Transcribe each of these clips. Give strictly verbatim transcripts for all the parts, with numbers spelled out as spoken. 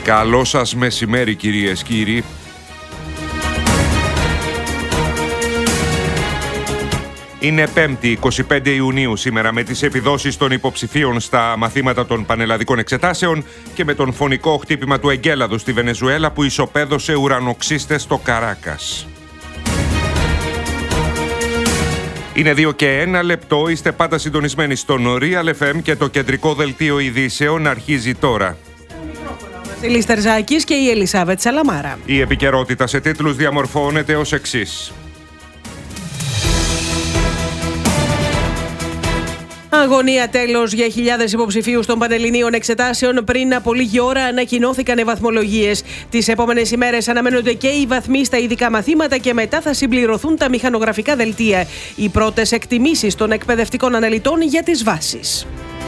Καλό σας μεσημέρι, κυρίες, κύριοι. Είναι Πέμπτη, εικοστή πέμπτη Ιουνίου σήμερα, με τις επιδόσεις των υποψηφίων στα μαθήματα των πανελλαδικών εξετάσεων και με τον φωνικό χτύπημα του εγκέλαδου στη Βενεζουέλα που ισοπαίδωσε ουρανοξύστες στο Καράκας. Είναι δύο και ένα λεπτό, είστε πάντα συντονισμένοι στον Real εφ εμ και το κεντρικό δελτίο ειδήσεων αρχίζει τώρα. Βασίλης Τερζάκης και η Ελισάβετ Σαλαμάρα. Η επικαιρότητα σε τίτλους διαμορφώνεται ως εξής. Αγωνία τέλος για χιλιάδες υποψηφίους των πανελληνίων εξετάσεων. Πριν από λίγη ώρα ανακοινώθηκαν οι βαθμολογίες. Τις επόμενες ημέρες αναμένονται και οι βαθμοί στα ειδικά μαθήματα και μετά θα συμπληρωθούν τα μηχανογραφικά δελτία. Οι πρώτες εκτιμήσεις των εκπαιδευτικών αναλυτών για τις βάσεις.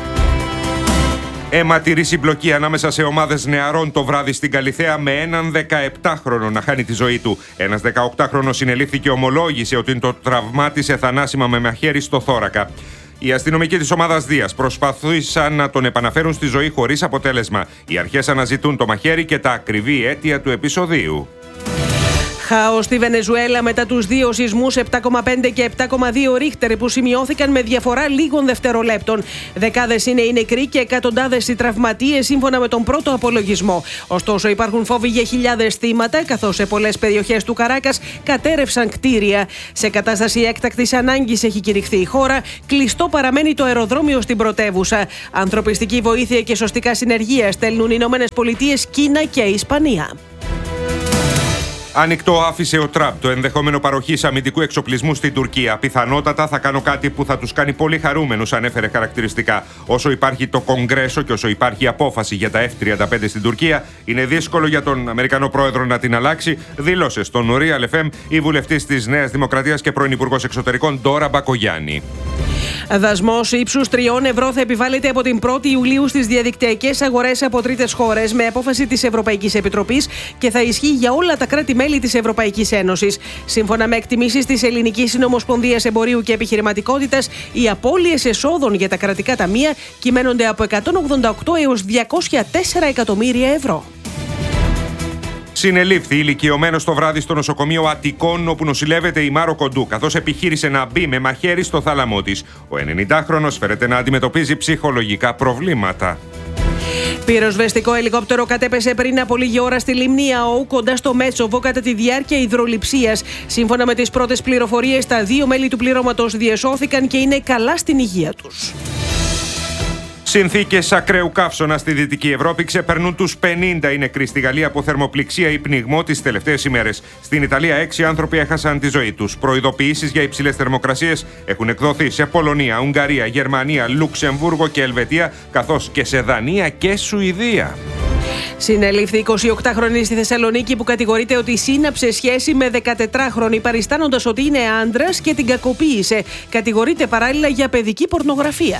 Αιματηρή συμπλοκή ανάμεσα σε ομάδες νεαρών το βράδυ στην Καλιθέα με έναν δεκαεπτάχρονο να χάνει τη ζωή του. Ένας δεκαοκτάχρονος συνελήφθη και ομολόγησε ότι το τραυμάτισε θανάσιμα με μαχαίρι στο θώρακα. Οι αστυνομικοί της ομάδας Δίας προσπαθούσαν να τον επαναφέρουν στη ζωή χωρίς αποτέλεσμα. Οι αρχές αναζητούν το μαχαίρι και τα ακριβή αίτια του επεισοδίου. Χάος στη Βενεζουέλα μετά τους δύο σεισμούς επτά κόμμα πέντε και επτά κόμμα δύο ρίχτερ που σημειώθηκαν με διαφορά λίγων δευτερολέπτων. Δεκάδες είναι οι νεκροί και εκατοντάδες οι τραυματίες σύμφωνα με τον πρώτο απολογισμό. Ωστόσο υπάρχουν φόβοι για χιλιάδες θύματα, καθώς σε πολλές περιοχές του Καράκας κατέρευσαν κτίρια. Σε κατάσταση έκτακτης ανάγκης έχει κηρυχθεί η χώρα. Κλειστό παραμένει το αεροδρόμιο στην πρωτεύουσα. Ανθρωπιστική βοήθεια και σωστικά συνεργεία στέλνουν οι Ηνωμένες Πολιτείες, Κίνα και Ισπανία. Ανοιχτό άφησε ο Τραμπ το ενδεχόμενο παροχής αμυντικού εξοπλισμού στην Τουρκία. Πιθανότατα θα κάνω κάτι που θα τους κάνει πολύ χαρούμενους, ανέφερε χαρακτηριστικά. Όσο υπάρχει το Κογκρέσο και όσο υπάρχει απόφαση για τα εφ τριάντα πέντε στην Τουρκία, είναι δύσκολο για τον Αμερικανό πρόεδρο να την αλλάξει, δήλωσε στον Real εφ εμ η βουλευτής της Νέας Δημοκρατίας και πρώην Υπουργός Εξωτερικών Ντόρα Μπακογιάννη. Δασμός ύψους τριών ευρώ θα επιβάλλεται από την πρώτη Ιουλίου στις διαδικτυακές αγορές από τρίτες χώρες με απόφαση της Ευρωπαϊκής Επιτροπής και θα ισχύει για όλα τα κράτη-μέλη της Ευρωπαϊκής Ένωσης. Σύμφωνα με εκτιμήσεις της Ελληνικής Συνομοσπονδίας Εμπορίου και Επιχειρηματικότητας, οι απώλειες εσόδων για τα κρατικά ταμεία κυμαίνονται από εκατόν ογδόντα οκτώ έως διακόσια τέσσερα εκατομμύρια ευρώ. Συνελήφθη ηλικιωμένος το βράδυ στο νοσοκομείο Αττικών, όπου νοσηλεύεται η Μάρο Κοντού, καθώς επιχείρησε να μπει με μαχαίρι στο θάλαμό της. Ο ενενηντάχρονος φέρεται να αντιμετωπίζει ψυχολογικά προβλήματα. Πυροσβεστικό ελικόπτερο κατέπεσε πριν από λίγη ώρα στη λίμνη Αού, κοντά στο Μέτσοβο, κατά τη διάρκεια υδρολειψίας. Σύμφωνα με τις πρώτες πληροφορίες, τα δύο μέλη του πληρώματος διεσώθηκαν και είναι καλά στην υγεία τους. Συνθήκες ακραίου καύσωνα στη Δυτική Ευρώπη ξεπερνούν τους πενήντα οι νεκροί στη Γαλλία από θερμοπληξία ή πνιγμό τις τελευταίες ημέρες. Στην Ιταλία, έξι άνθρωποι έχασαν τη ζωή τους. Προειδοποιήσεις για υψηλές θερμοκρασίες έχουν εκδοθεί σε Πολωνία, Ουγγαρία, Γερμανία, Λουξεμβούργο και Ελβετία, καθώς και σε Δανία και Σουηδία. Συνελήφθη εικοσιοκτάχρονη στη Θεσσαλονίκη που κατηγορείται ότι σύναψε σχέση με δεκατετράχρονη, παριστάνοντας ότι είναι άντρας και την κακοποίησε. Κατηγορείται παράλληλα για παιδική πορνογραφία.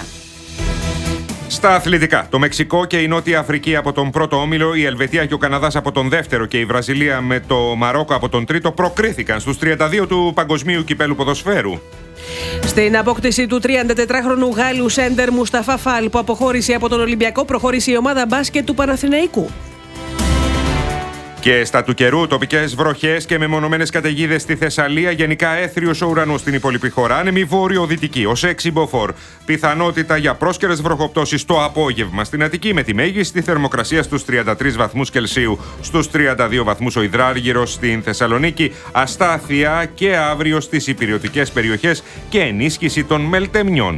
Στα αθλητικά, το Μεξικό και η Νότια Αφρική από τον πρώτο όμιλο, η Ελβετία και ο Καναδάς από τον δεύτερο και η Βραζιλία με το Μαρόκο από τον τρίτο προκρίθηκαν στους τριάντα δύο του Παγκοσμίου Κυπέλου Ποδοσφαίρου. Στην απόκτηση του τριαντατετράχρονου Γάλλου σέντερ Μουσταφά Φαλ που αποχώρησε από τον Ολυμπιακό, προχώρησε η ομάδα μπάσκετ του Παναθηναϊκού. Και στα του καιρού, τοπικές βροχές και μεμονωμένες καταιγίδες στη Θεσσαλία, γενικά έθριος ο ουρανός στην υπόλοιπη χώρα. Άνεμη βόρειο-δυτική ως έξι μποφόρ. Πιθανότητα για πρόσκαιρες βροχοπτώσεις το απόγευμα στην Αττική, με τη μέγιστη θερμοκρασία στους τριάντα τρεις βαθμούς Κελσίου. Στους τριάντα δύο βαθμούς ο υδράργυρος στην Θεσσαλονίκη, αστάθεια και αύριο στις υπηρετικές περιοχές και ενίσχυση των μελτεμιών.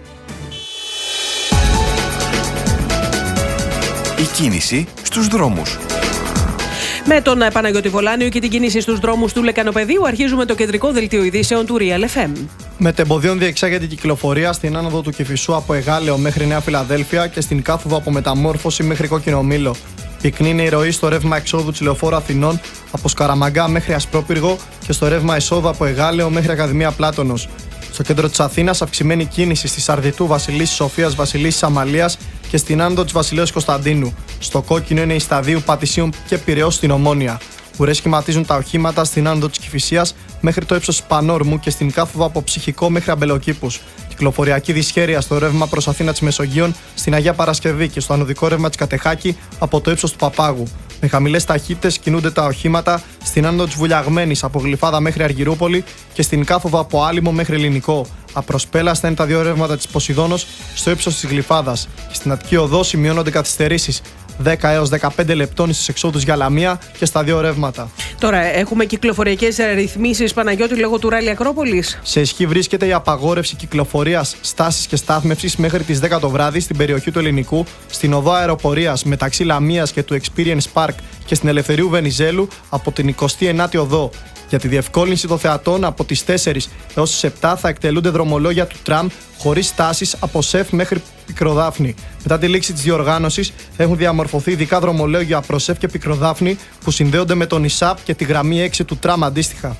Η κίνηση στους δρόμους. Με τον Παναγιώτη Βολάνιο και την κίνηση στους δρόμους του Λεκανοπεδίου, αρχίζουμε το κεντρικό δελτίο ειδήσεων του Real εφ εμ. Μετεμποδίων διεξάγεται η κυκλοφορία στην άνοδο του Κηφισού από Εγάλεο μέχρι Νέα Φιλαδέλφια και στην κάθοδο από Μεταμόρφωση μέχρι Κόκκινο Μήλο. Πυκνή είναι η ροή στο ρεύμα εξόδου της Λεωφόρου Αθηνών από Σκαραμαγκά μέχρι Ασπρόπυργο και στο ρεύμα εισόδου από Εγάλεο μέχρι Ακαδημία Πλάτωνος. Στο κέντρο της Αθήνας, αυξημένη κίνηση στη Σαρδιτού Βασιλίσσης Σοφίας Βασιλίσσης Αμαλίας και στην άνοδο της Βασιλέως Κωνσταντίνου. Στο κόκκινο είναι η Σταδίου Πατησίων και Πειραιώς στην Ομόνια. Ουρές σχηματίζουν τα οχήματα στην άνοδο της Κηφισίας μέχρι το ύψος Πανόρμου και στην κάθοδο από Ψυχικό μέχρι Αμπελοκήπους. Κυκλοφοριακή δυσχέρεια στο ρεύμα προς Αθήνα της Μεσογείων, στην Αγία Παρασκευή και στο ανωδικό ρεύμα της Κατεχάκη από το ύψος του Παπάγου. Με χαμηλές ταχύτητες κινούνται τα οχήματα στην άνοδο της Βουλιαγμένης από Γλυφάδα μέχρι Αργυρούπολη και στην κάθοδο από Άλυμο μέχρι Ελληνικό. Απροσπέλαστα είναι τα δύο ρεύματα της Ποσειδώνος στο ύψος της Γλυφάδας. Και στην Αττική Οδό σημειώνονται καθυστερήσεις δέκα έως δεκαπέντε λεπτών στις εξόδους για Λαμία και στα δύο ρεύματα. Τώρα έχουμε κυκλοφοριακές ρυθμίσεις, Παναγιώτη, λόγω του ράλι Ακρόπολης. Σε ισχύ βρίσκεται η απαγόρευση κυκλοφορίας, στάσης και στάθμευσης μέχρι τις δέκα το βράδυ στην περιοχή του Ελληνικού, στην οδό αεροπορίας μεταξύ Λαμίας και του Experience Park και στην Ελευθερίου Βενιζέλου από την εικοστή ενάτη οδό. Για τη διευκόλυνση των θεατών, από τις τέσσερις έως τις επτά θα εκτελούνται δρομολόγια του τραμ χωρίς στάσεις από ΣΕΦ μέχρι Πικροδάφνη. Μετά τη λήξη της διοργάνωσης έχουν διαμορφωθεί ειδικά δρομολόγια προς ΣΕΦ και Πικροδάφνη που συνδέονται με τον ΙΣΑΠ και τη γραμμή έξι του τραμ αντίστοιχα.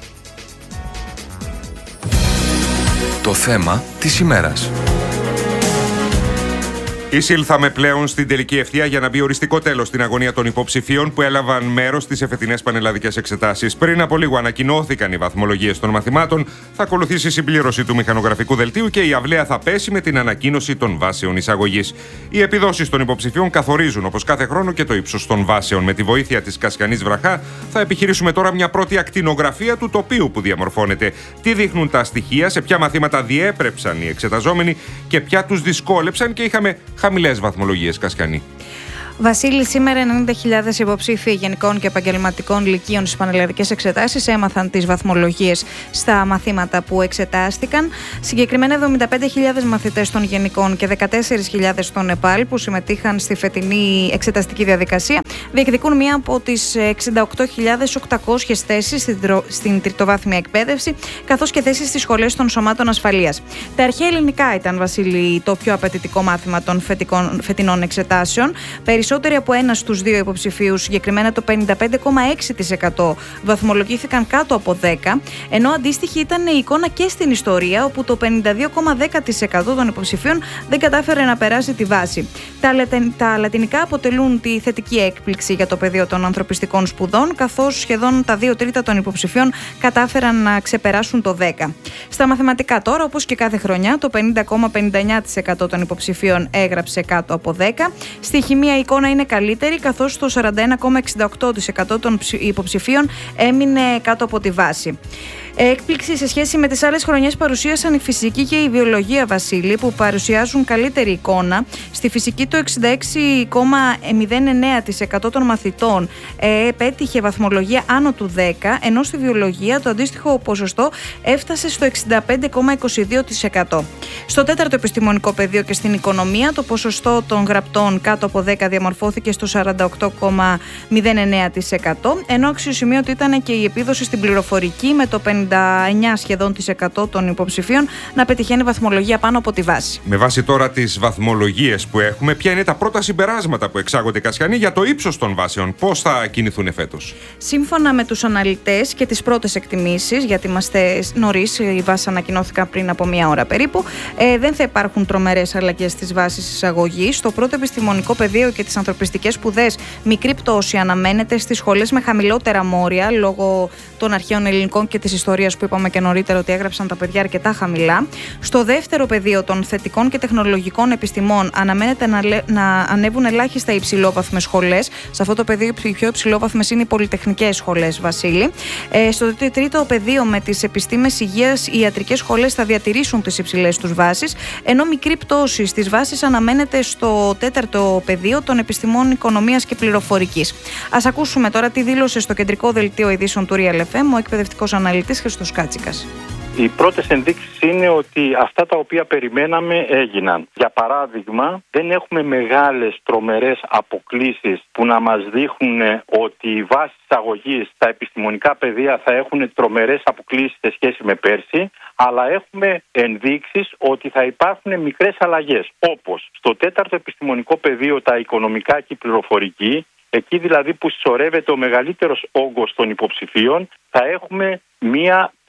Το θέμα της ημέρας. Εισήλθαμε πλέον στην τελική ευθεία για να μπει οριστικό τέλος στην αγωνία των υποψηφίων που έλαβαν μέρος στις εφετινές πανελλαδικές εξετάσεις. Πριν από λίγο ανακοινώθηκαν οι βαθμολογίες των μαθημάτων, θα ακολουθήσει η συμπλήρωση του μηχανογραφικού δελτίου και η αυλαία θα πέσει με την ανακοίνωση των βάσεων εισαγωγής. Οι επιδόσεις των υποψηφίων καθορίζουν όπως κάθε χρόνο και το ύψος των βάσεων. Με τη βοήθεια της Κασιανής Βραχά θα επιχειρήσουμε τώρα μια πρώτη ακτινογραφία του τοπίου που διαμορφώνεται. Τι δείχνουν τα στοιχεία, σε ποια μαθήματα διέπρεψαν οι εξεταζόμενοι και ποια τους δυσκόλεψαν και είχαμε χαμηλές βαθμολογίες, Κασιανή. Βασίλη, σήμερα ενενήντα χιλιάδες υποψήφοι γενικών και επαγγελματικών λυκείων στις πανελλαδικές εξετάσεις έμαθαν τις βαθμολογίες στα μαθήματα που εξετάστηκαν. Συγκεκριμένα, εβδομήντα πέντε χιλιάδες μαθητές των γενικών και δεκατέσσερις χιλιάδες των ΕΠΑΛ που συμμετείχαν στη φετινή εξεταστική διαδικασία διεκδικούν μία από τις εξήντα οκτώ χιλιάδες οκτακόσιες θέσεις στην τριτοβάθμια εκπαίδευση, καθώς και θέσεις στις σχολές των σωμάτων ασφαλείας. Τα αρχαία ελληνικά ήταν, Βασίλη, το πιο απαιτητικό μάθημα των φετινών εξετάσεων. Περισσότεροι από ένα στους δύο υποψηφίους, συγκεκριμένα το πενήντα πέντε κόμμα έξι τοις εκατό, βαθμολογήθηκαν κάτω από δέκα, ενώ αντίστοιχη ήταν η εικόνα και στην ιστορία, όπου το πενήντα δύο κόμμα δέκα τοις εκατό των υποψηφίων δεν κατάφερε να περάσει τη βάση. Τα, λατε, τα λατινικά αποτελούν τη θετική έκπληξη για το πεδίο των ανθρωπιστικών σπουδών, καθώς σχεδόν τα δύο τρίτα των υποψηφίων κατάφεραν να ξεπεράσουν το δέκα. Στα μαθηματικά τώρα, όπως και κάθε χρονιά, το πενήντα κόμμα πενήντα εννέα τοις εκατό των υποψηφίων έγραψε κάτω από δέκα. Στη χημεία η εικόνα είναι καλύτερη, καθώς το σαράντα ένα κόμμα εξήντα οκτώ τοις εκατό των υποψηφίων έμεινε κάτω από τη βάση. Έκπληξη σε σχέση με τις άλλες χρονιές παρουσίασαν η φυσική και η βιολογία, Βασίλη, που παρουσιάζουν καλύτερη εικόνα. Στη φυσική το εξήντα έξι κόμμα μηδέν εννέα τοις εκατό των μαθητών ε, πέτυχε βαθμολογία άνω του δέκα, ενώ στη βιολογία το αντίστοιχο ποσοστό έφτασε στο εξήντα πέντε κόμμα είκοσι δύο τοις εκατό. Στο τέταρτο επιστημονικό πεδίο και στην οικονομία το ποσοστό των γραπτών κάτω από δέκα διαμορφώθηκε στο σαράντα οκτώ κόμμα μηδέν εννέα τοις εκατό, ενώ αξιοσημείωτη ήταν και η επίδοση στην πληροφορική με το πενήντα εννέα σχεδόν τοις εκατό των υποψηφίων να πετυχαίνει βαθμολογία πάνω από τη βάση. Με βάση τώρα τις βαθμολογίες που έχουμε, ποια είναι τα πρώτα συμπεράσματα που εξάγονται, Κασιανή, για το ύψος των βάσεων, πώς θα κινηθούν φέτος? Σύμφωνα με τους αναλυτές και τις πρώτες εκτιμήσεις, γιατί είμαστε νωρίς, οι βάσεις ανακοινώθηκαν πριν από μία ώρα περίπου, ε, δεν θα υπάρχουν τρομερές αλλαγές στις βάσεις εισαγωγής. Στο πρώτο επιστημονικό πεδίο και τις ανθρωπιστικές σπουδές, μικρή πτώση αναμένεται στις σχολές με χαμηλότερα μόρια λόγω των αρχαίων ελληνικών και της ιστορίας που είπαμε και νωρίτερα ότι έγραψαν τα παιδιά αρκετά χαμηλά. Στο δεύτερο πεδίο των θετικών και τεχνολογικών επιστημών αναμένεται να, να ανέβουν ελάχιστα οι υψηλόβαθμες σχολές. Σε αυτό το πεδίο οι πιο υψηλόβαθμες είναι οι πολυτεχνικές σχολές, Βασίλη. Ε, στο τρίτο πεδίο με τις επιστήμες υγείας, οι ιατρικές σχολές θα διατηρήσουν τις υψηλές τους βάσεις, ενώ μικρή πτώση στις βάσεις αναμένεται στο τέταρτο πεδίο των επιστημών οικονομίας και πληροφορικής. Ας ακούσουμε τώρα τι δήλωσε στο κεντρικό δελτίο ειδήσεων του Real εφ εμ ο εκπαιδευτικός αναλυτής Χριστός Κάτσικας. Οι πρώτες ενδείξεις είναι ότι αυτά τα οποία περιμέναμε έγιναν. Για παράδειγμα, δεν έχουμε μεγάλες τρομερές αποκλίσεις που να μας δείχνουν ότι οι βάσεις εισαγωγής στα επιστημονικά πεδία θα έχουν τρομερές αποκλίσεις σε σχέση με πέρσι, αλλά έχουμε ενδείξεις ότι θα υπάρχουν μικρές αλλαγές. Όπως στο τέταρτο επιστημονικό πεδίο τα οικονομικά και η πληροφορική, εκεί δηλαδή που συσσωρεύεται ο μεγαλύτερος όγκος των υποψηφίων, θα έχουμε μία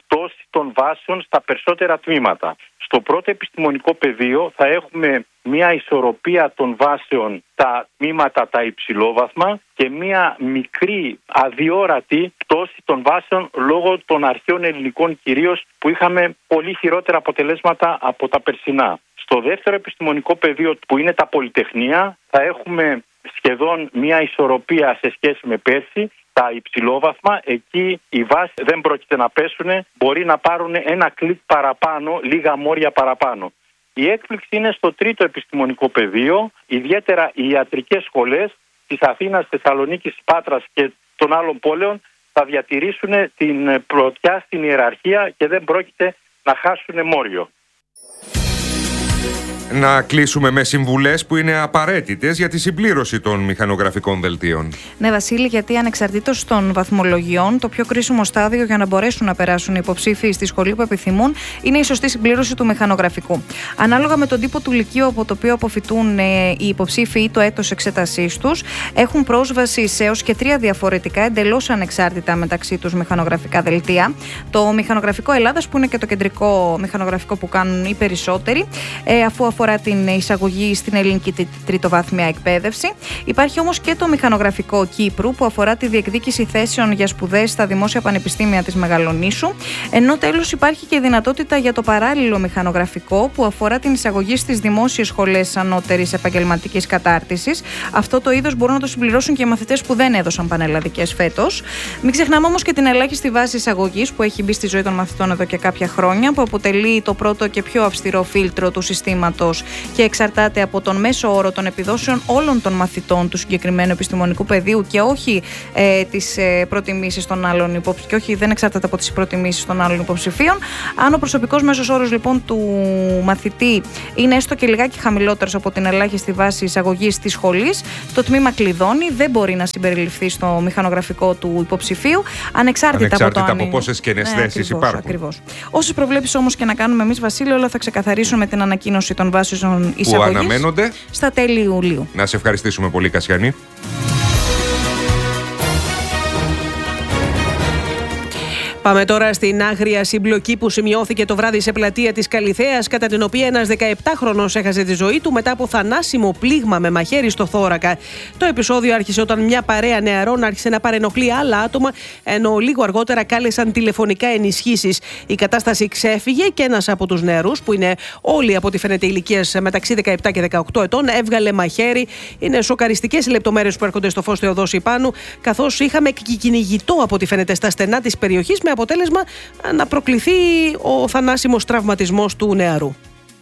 πτώση των βάσεων στα περισσότερα τμήματα. Στο πρώτο επιστημονικό πεδίο θα έχουμε μια ισορροπία των βάσεων στα τμήματα τα υψηλόβαθμα και μια μικρή αδιόρατη πτώση των βάσεων λόγω των αρχαίων ελληνικών κυρίως, που είχαμε πολύ χειρότερα αποτελέσματα από τα περσινά. Στο δεύτερο επιστημονικό πεδίο, που είναι τα πολυτεχνία, θα έχουμε σχεδόν μια ισορροπία σε σχέση με πέρσι. Τα υψηλόβαθμα, εκεί οι βάσεις δεν πρόκειται να πέσουν, μπορεί να πάρουν ένα κλικ παραπάνω, λίγα μόρια παραπάνω. Η έκπληξη είναι στο τρίτο επιστημονικό πεδίο, ιδιαίτερα οι ιατρικές σχολές της Αθήνας, Θεσσαλονίκης, Πάτρας και των άλλων πόλεων θα διατηρήσουν την πρωτιά στην ιεραρχία και δεν πρόκειται να χάσουν μόριο. Να κλείσουμε με συμβουλές που είναι απαραίτητες για τη συμπλήρωση των μηχανογραφικών δελτίων. Ναι, Βασίλη, γιατί ανεξαρτήτως των βαθμολογιών, το πιο κρίσιμο στάδιο για να μπορέσουν να περάσουν οι υποψήφοι στη σχολή που επιθυμούν είναι η σωστή συμπλήρωση του μηχανογραφικού. Ανάλογα με τον τύπο του λυκείου από το οποίο αποφυτούν ε, οι υποψήφοι ή το έτος εξέτασής τους, έχουν πρόσβαση σε έως και τρία διαφορετικά εντελώς ανεξάρτητα μεταξύ τους μηχανογραφικά δελτία. Το μηχανογραφικό Ελλάδας, που είναι και το κεντρικό μηχανογραφικό που κάνουν οι περισσότεροι, ε, αφού αφορά την εισαγωγή στην ελληνική τριτοβάθμια εκπαίδευση. Υπάρχει όμως και το μηχανογραφικό Κύπρου, που αφορά τη διεκδίκηση θέσεων για σπουδές στα δημόσια πανεπιστήμια της Μεγαλονήσου. Ενώ τέλος υπάρχει και η δυνατότητα για το παράλληλο μηχανογραφικό, που αφορά την εισαγωγή στις δημόσιες σχολές ανώτερης επαγγελματικής κατάρτισης. Αυτό το είδος μπορούν να το συμπληρώσουν και οι μαθητές που δεν έδωσαν πανελλαδικές φέτος. Μην ξεχνάμε όμως και την ελάχιστη βάση εισαγωγής που έχει μπει στη ζωή των μαθητών εδώ και κάποια χρόνια, που αποτελεί το πρώτο και πιο αυστηρό φίλτρο του συστήματος και εξαρτάται από τον μέσο όρο των επιδόσεων όλων των μαθητών του συγκεκριμένου επιστημονικού πεδίου και όχι ε, τις ε, προτιμήσεις των άλλων υποψηφίων, και όχι, δεν εξαρτάται από τις προτιμήσεις των άλλων υποψηφίων. Αν ο προσωπικός μέσος όρος λοιπόν του μαθητή είναι έστω και λιγάκι χαμηλότερος από την ελάχιστη βάση εισαγωγής της σχολής, το τμήμα κλειδώνει, δεν μπορεί να συμπεριληφθεί στο μηχανογραφικό του υποψηφίου, ανεξάρτητα, ανεξάρτητα από, από, από πόσες κενές ναι, θέσεις υπάρχουν. Ακριβώς. Όσες προβλέψεις όμως και να κάνουμε εμείς, Βασίλη, όλα θα ξεκαθαρίσουν με την ανακοίνωση των βάσεων εισαγωγής που αναμένονται στα τέλη Ιουλίου. Να σε ευχαριστήσουμε πολύ, Κασιανή. Πάμε τώρα στην άγρια συμπλοκή που σημειώθηκε το βράδυ σε πλατεία της Καλιθέας, κατά την οποία ένας δεκαεπτάχρονος έχασε τη ζωή του μετά από θανάσιμο πλήγμα με μαχαίρι στο θώρακα. Το επεισόδιο άρχισε όταν μια παρέα νεαρών άρχισε να παρενοχλεί άλλα άτομα, ενώ λίγο αργότερα κάλεσαν τηλεφωνικά ενισχύσεις. Η κατάσταση ξέφυγε και ένας από τους νεαρούς, που είναι όλοι από ό,τι φαίνεται ηλικίας μεταξύ δεκαεπτά και δεκαοκτώ ετών, έβγαλε μαχαίρι. Είναι σοκαριστικές οι λεπτομέρειες που έρχονται στο φως Θεοδόση Πάνου, καθώς είχαμε και κυνηγητό από ό,τι φαίνεται στα στενά της περιοχής, με αποτέλεσμα να προκληθεί ο θανάσιμος τραυματισμός του νεαρού.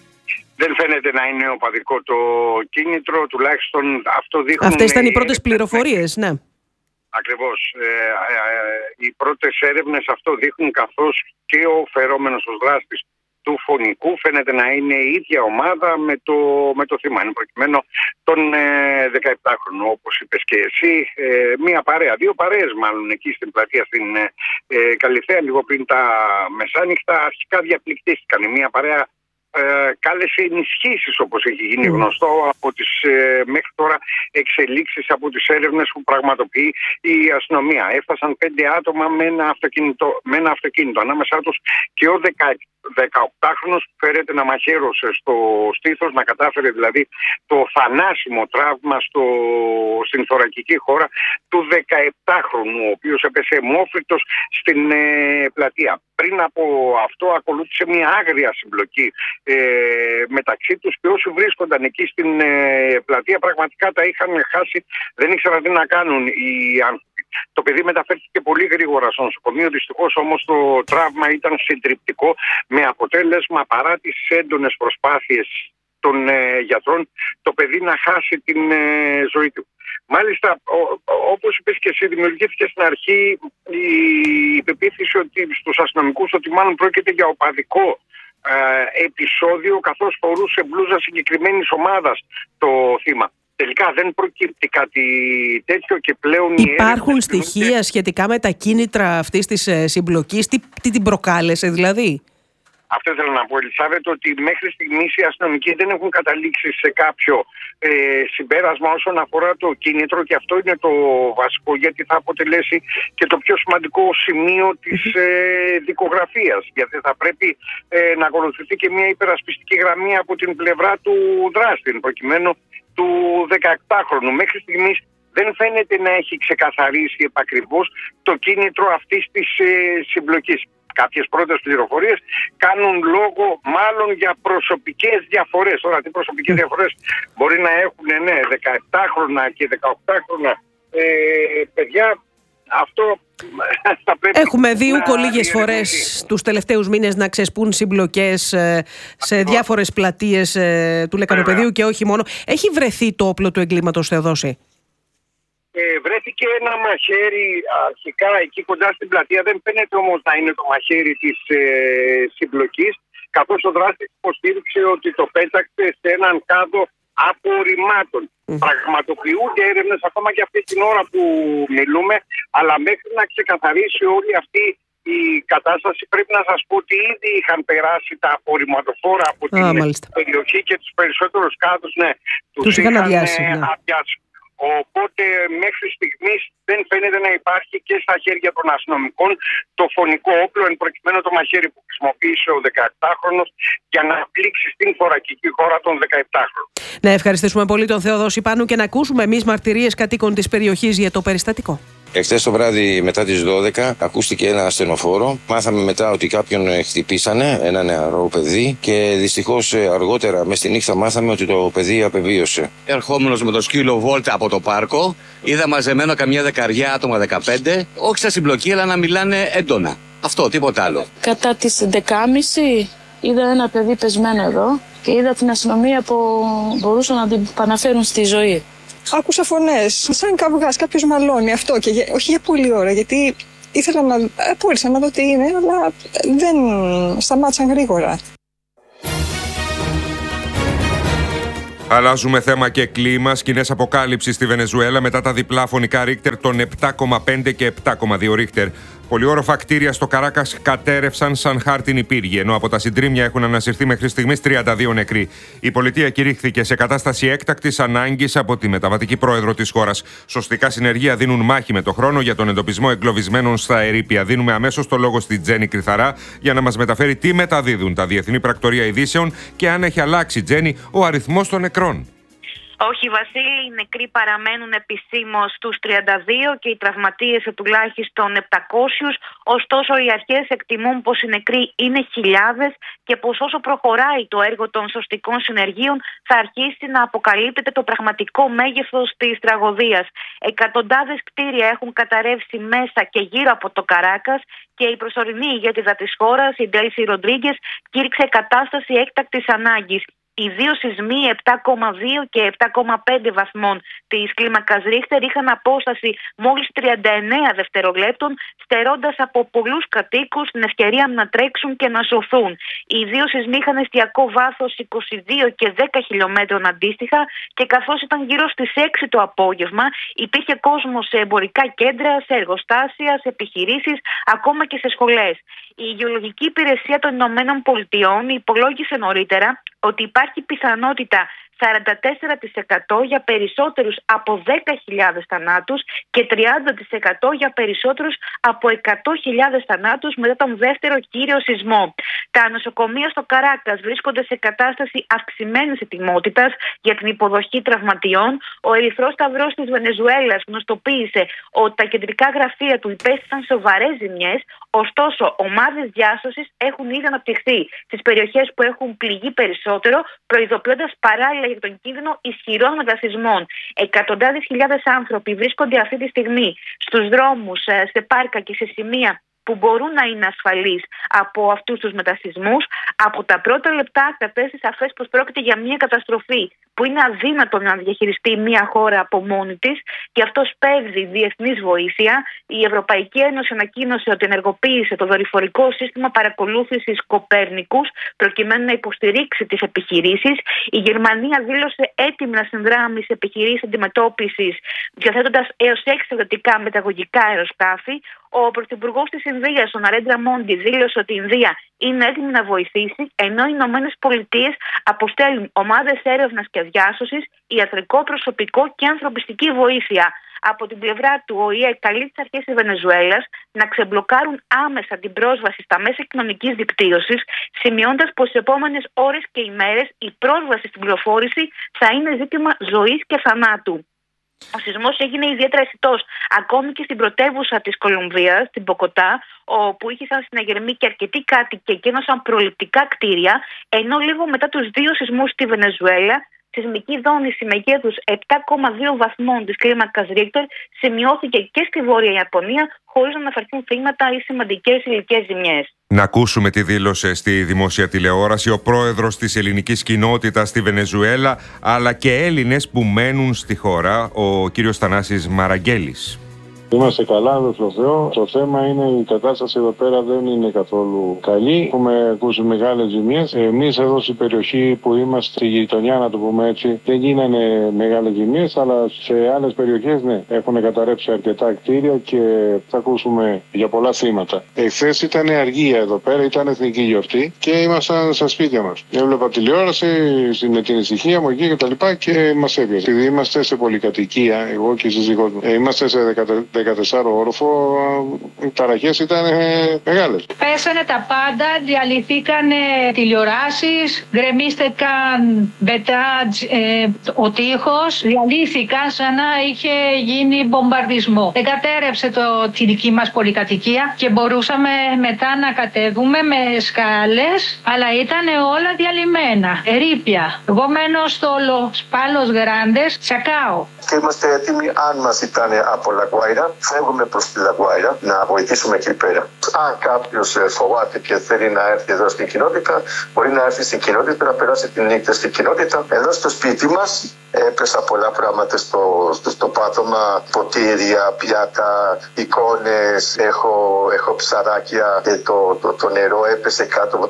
Δεν φαίνεται να είναι οπαδικό το κίνητρο, τουλάχιστον αυτό δείχνουν... Αυτές ήταν οι πρώτες πληροφορίες, ναι. Ακριβώς. Ε, ε, ε, οι πρώτες έρευνες αυτό δείχνουν, καθώς και ο φερόμενος ως δράστης του φωνικού φαίνεται να είναι η ίδια ομάδα με το, με το θύμα. Είναι προκειμένου τον ε, δεκαεπτάχρονο, όπως είπες και εσύ, ε, μία παρέα, δύο παρέες μάλλον εκεί στην πλατεία στην ε, Καλιθέα, λίγο πριν τα μεσάνυχτα, αρχικά διαπληκτίστηκαν. Μία παρέα ε, κάλεσε ενισχύσεις, όπως έχει γίνει γνωστό, από τις ε, μέχρι τώρα εξελίξεις, από τις έρευνες που πραγματοποιεί η αστυνομία. Έφτασαν πέντε άτομα με ένα αυτοκίνητο, με ένα αυτοκίνητο. Ανάμεσά τους και ο δεκαοκτάχρονος που φέρεται να μαχαίρωσε στο στήθος, να κατάφερε δηλαδή το θανάσιμο τραύμα στο, στην θωρακική χώρα του δεκαεπτάχρονου, ο οποίος έπεσε αιμόφυρτος στην ε, πλατεία. Πριν από αυτό ακολούθησε μια άγρια συμπλοκή ε, μεταξύ τους, και όσοι βρίσκονταν εκεί στην ε, πλατεία πραγματικά τα είχαν χάσει, δεν ήξεραν τι να κάνουν οι άνθρωποι. Το παιδί μεταφέρθηκε πολύ γρήγορα στο νοσοκομείο. Δυστυχώς όμως το τραύμα ήταν συντριπτικό, με αποτέλεσμα, παρά τις έντονες προσπάθειες των ε, γιατρών, το παιδί να χάσει την ε, ζωή του. Μάλιστα, όπως είπες και εσύ, δημιουργήθηκε στην αρχή η πεποίθηση ότι στους αστυνομικούς ότι μάλλον πρόκειται για οπαδικό ε, επεισόδιο, καθώς φορούσε μπλούζα συγκεκριμένης ομάδας το θύμα. Τελικά δεν προκύπτει κάτι τέτοιο και πλέον... Υπάρχουν στοιχεία σχετικά με τα κίνητρα αυτής της συμπλοκής, τι, τι την προκάλεσε δηλαδή? Αυτό ήθελα να πω, Ελισάβετ, ότι μέχρι στιγμής οι αστυνομικοί δεν έχουν καταλήξει σε κάποιο ε, συμπέρασμα όσον αφορά το κίνητρο, και αυτό είναι το βασικό, γιατί θα αποτελέσει και το πιο σημαντικό σημείο της ε, δικογραφίας. Γιατί θα πρέπει ε, να ακολουθηθεί και μια υπερασπιστική γραμμή από την πλευρά του δράστη, προκειμένου του δεκαεπτάχρονου. Μέχρι στιγμής δεν φαίνεται να έχει ξεκαθαρίσει επακριβώς το κίνητρο αυτής της ε, συμπλοκής. Κάποιες πρώτες πληροφορίες κάνουν λόγο μάλλον για προσωπικές διαφορές. Τώρα, τι προσωπικές διαφορές μπορεί να έχουν, ναι, δεκαεπτάχρονα και δεκαοκτάχρονα ε, παιδιά, αυτό θα πρέπει. Έχουμε δει ούκο λίγες φορές τους τελευταίους μήνες να ξεσπούν συμπλοκές ε, σε διάφορες πλατείες ε, του Λεκανοπεδίου και όχι μόνο. Έχει βρεθεί το όπλο του εγκλήματος, Θεοδόση? Ε, βρέθηκε ένα μαχαίρι αρχικά εκεί κοντά στην πλατεία. Δεν φαίνεται όμως να είναι το μαχαίρι της ε, συμπλοκής, καθώς ο δράστης υποστήριξε ότι το πέταξε σε έναν κάδο απορριμμάτων. Mm. Πραγματοποιούνται έρευνες ακόμα και αυτή την ώρα που μιλούμε, αλλά μέχρι να ξεκαθαρίσει όλη αυτή η κατάσταση πρέπει να σας πω ότι ήδη είχαν περάσει τα απορριμματοφόρα από ah, την μάλιστα. περιοχή και τους περισσότερους κάδους, ναι, τους, τους είχαν αδειάσει. Ναι. Οπότε μέχρι στιγμής δεν φαίνεται να υπάρχει και στα χέρια των αστυνομικών το φωνικό όπλο, εν προκειμένου το μαχαίρι που χρησιμοποίησε ο δεκαεπτάχρονος για να πλήξει στην θωρακική χώρα των δεκαεπτάχρονων. Να ευχαριστήσουμε πολύ τον Θεοδόση Πάνου και να ακούσουμε εμείς μαρτυρίες κατοίκων της περιοχής για το περιστατικό. Εχθές το βράδυ μετά τις δώδεκα ακούστηκε ένα ασθενοφόρο. Μάθαμε μετά ότι κάποιον χτυπήσανε, ένα νεαρό παιδί, και δυστυχώς αργότερα μες στη νύχτα μάθαμε ότι το παιδί απεβίωσε. Ερχόμενος με το σκύλο βόλτα από το πάρκο, είδα μαζεμένο καμιά δεκαριά άτομα, δεκαπέντε, όχι στα συμπλοκή, αλλά να μιλάνε έντονα. Αυτό, τίποτα άλλο. Κατά τις έντεκα και μισή είδα ένα παιδί πεσμένο εδώ και είδα την αστυνομία που μπορούσαν να την επαναφέρουν στη ζωή. Άκουσα φωνές, σαν καυγάς, κάποιος μαλώνει, αυτό, και όχι για πολλή ώρα, γιατί ήθελα να, πούλησα να δω τι είναι, αλλά δεν σταμάτησαν γρήγορα. Αλλάζουμε θέμα και κλίμα. Σκηνές αποκάλυψης στη Βενεζουέλα μετά τα διπλά φωνικά Ρίχτερ των επτά κόμμα πέντε και επτά κόμμα δύο Ρίχτερ. Πολυόροφα κτίρια στο Καράκας κατέρευσαν σαν χάρτινη πύργη, ενώ από τα συντρίμμια έχουν ανασυρθεί μέχρι στιγμής τριάντα δύο νεκροί. Η πολιτεία κηρύχθηκε σε κατάσταση έκτακτης ανάγκης από τη μεταβατική πρόεδρο της χώρας. Σωστικά συνεργεία δίνουν μάχη με το χρόνο για τον εντοπισμό εγκλωβισμένων στα ερείπια. Δίνουμε αμέσως το λόγο στη Τζέννη Κρυθαρά για να μας μεταφέρει τι μεταδίδουν τα Διεθνή Πρακτορία Ειδήσεων και αν έχει αλλάξει, Τζέννη, ο αριθμός των νεκρών. Όχι, Βασίλη, οι νεκροί παραμένουν επισήμως στους τριάντα δύο και οι τραυματίες σε τουλάχιστον επτακόσιους. Ωστόσο, οι αρχές εκτιμούν πως οι νεκροί είναι χιλιάδες και πως όσο προχωράει το έργο των σωστικών συνεργείων θα αρχίσει να αποκαλύπτεται το πραγματικό μέγεθος της τραγωδίας. Εκατοντάδες κτίρια έχουν καταρρεύσει μέσα και γύρω από το Καράκας και η προσωρινή ηγέτιδα της χώρας, η Ντέλση Ροντρίγκες, κήρυξε κατάσταση έκτακτης ανάγκης. Οι δύο σεισμοί επτά κόμμα δύο και επτά κόμμα πέντε βαθμών της κλίμακας Ρίχτερ είχαν απόσταση μόλις τριάντα εννέα δευτερολέπτων, στερώντας από πολλούς κατοίκους την ευκαιρία να τρέξουν και να σωθούν. Οι δύο σεισμοί είχαν εστιακό βάθος είκοσι δύο και δέκα χιλιόμετρων αντίστοιχα και καθώς ήταν γύρω στις έξι το απόγευμα, υπήρχε κόσμος σε εμπορικά κέντρα, σε εργοστάσια, σε επιχειρήσεις, ακόμα και σε σχολές. Η Γεωλογική Υπηρεσία των Ηνωμένων Πολιτειών υπολόγισε νωρίτερα ότι υπάρχει πιθανότητα σαράντα τέσσερα τοις εκατό για περισσότερους από δέκα χιλιάδες θανάτους και τριάντα τοις εκατό για περισσότερους από εκατό χιλιάδες θανάτους μετά τον δεύτερο κύριο σεισμό. Τα νοσοκομεία στο Καράκας βρίσκονται σε κατάσταση αυξημένης ετοιμότητας για την υποδοχή τραυματιών. Ο Ερυθρός Σταυρός της Βενεζουέλας γνωστοποίησε ότι τα κεντρικά γραφεία του υπέστησαν σοβαρές ζημιές. Ωστόσο, ομάδες διάσωσης έχουν ήδη αναπτυχθεί στις περιοχές που έχουν πληγεί περισσότερο, προειδοποιώντας παράλληλα για τον κίνδυνο ισχυρών μετασεισμών. Εκατοντάδες χιλιάδες άνθρωποι βρίσκονται αυτή τη στιγμή στους δρόμους, σε πάρκα και σε σημεία που μπορούν να είναι ασφαλείς από αυτούς τους μετασεισμούς. Από τα πρώτα λεπτά κατέστη σαφές πως πρόκειται για μια καταστροφή που είναι αδύνατο να διαχειριστεί μια χώρα από μόνη της και αυτό σπέβδει διεθνής βοήθεια. Η Ευρωπαϊκή Ένωση ανακοίνωσε ότι ενεργοποίησε το δορυφορικό σύστημα παρακολούθησης Κοπέρνικους προκειμένου να υποστηρίξει τις επιχειρήσεις. Η Γερμανία δήλωσε έτοιμη να συνδράμει σε επιχειρήσεις αντιμετώπισης, διαθέτοντας έως έξι στρατιωτικά μεταγωγικά αεροσκάφη. Ο Πρωθυπουργός της Ινδίας, ο Ναρέντρα Μόντι, δήλωσε ότι η Ινδία είναι έτοιμη να βοηθήσει, ενώ οι Ηνωμένες Πολιτείες αποστέλουν ομάδες έρευνας και διάσωσης, ιατρικό προσωπικό και ανθρωπιστική βοήθεια. Από την πλευρά του, ο ΟΗΕ καλεί τις αρχές της Βενεζουέλας να ξεμπλοκάρουν άμεσα την πρόσβαση στα μέσα κοινωνικής δικτύωσης, σημειώντας πως στις επόμενες ώρες και ημέρες η πρόσβαση στην πληροφόρηση θα είναι ζήτημα ζωής και θανάτου. Ο σεισμός έγινε ιδιαίτερα αισθητός ακόμη και στην πρωτεύουσα της Κολομβίας, την Μποκοτά, όπου είχαν συναγερμοί και αρκετοί κάτοικοι και εκένωσαν προληπτικά κτίρια, ενώ λίγο μετά τους δύο σεισμούς στη Βενεζουέλα, σεισμική δόνηση μεγέθους επτά κόμμα δύο βαθμών της κλίμακας Ρίχτερ σημειώθηκε και στη Βόρεια Ιαπωνία, χωρίς να αναφερθούν θύματα ή σημαντικές υλικές ζημιές. Να ακούσουμε τι δήλωσε στη δημόσια τηλεόραση ο πρόεδρος της ελληνικής κοινότητας στη Βενεζουέλα, αλλά και Έλληνες που μένουν στη χώρα, ο κύριος Θανάσης Μαραγγέλης. Είμαστε καλά, με τον Θεό. Το θέμα είναι η κατάσταση εδώ πέρα δεν είναι καθόλου καλή. Έχουμε ακούσει μεγάλες ζημιές. Εμείς εδώ στην περιοχή που είμαστε, στη γειτονιά, να το πούμε έτσι, δεν γίνανε μεγάλες ζημιές, αλλά σε άλλες περιοχές ναι, έχουν καταρρεύσει αρκετά κτίρια και θα ακούσουμε για πολλά θύματα. Εχθές ήταν αργία εδώ πέρα, ήταν εθνική γιορτή και ήμασταν στα σπίτια μας. Έβλεπα τηλεόραση με την ησυχία μου εκεί και τα λοιπά και μας έπιασε. Επειδή είμαστε σε πολυκατοικία, εγώ και η σύζυγός μου, είμαστε σε δεκατέσσερα όροφο, οι ταραχές ήταν ε, μεγάλες. Πέσανε τα πάντα, διαλυθήκαν τηλεοράσεις, γκρεμίστηκαν μπετάτζ, ε, ο τείχος, διαλύθηκαν σαν να είχε γίνει μπομπαρδισμό. Δεν κατέρευσε το, τη δική μας πολυκατοικία και μπορούσαμε μετά να κατέβουμε με σκάλες, αλλά ήταν όλα διαλυμένα, ερείπια. Εγώ μένω στο Los Palos Grandes, Τσακάο. Και είμαστε έτοιμοι, αν μας ήταν από Λαγκουάιρα, φεύγουμε προς τη Λαγκουάιρα να βοηθήσουμε εκεί πέρα. Αν κάποιος φοβάται και θέλει να έρθει εδώ στην κοινότητα, μπορεί να έρθει στην κοινότητα, να περάσει τη νύχτα στην κοινότητα. Εδώ στο σπίτι μας έπεσα πολλά πράγματα στο, στο, στο πάτωμα, ποτήρια, πιάτα, εικόνες, έχω, έχω ψαράκια και το, το, το νερό έπεσε κάτω.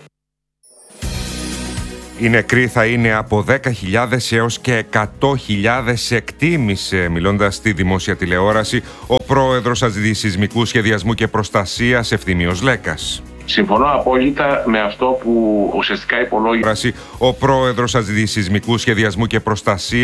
Οι νεκροί θα είναι από δέκα χιλιάδες έως και εκατό χιλιάδες, εκτίμησε, μιλώντας στη δημόσια τηλεόραση, ο πρόεδρος Αντισυσμικού Σχεδιασμού και Προστασίας, Ευθύμιος Λέκας. Συμφωνώ απόλυτα με αυτό που ουσιαστικά υπολόγισε ο πρόεδρος Αντισυσμικού Σχεδιασμού και Προστασίας.